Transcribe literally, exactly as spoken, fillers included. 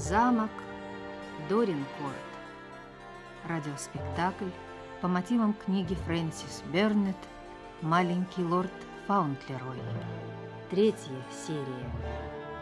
Замок Доринкорт. Радиоспектакль по мотивам книги Фрэнсис Бернет «Маленький лорд Фаунтлерой». Третья серия.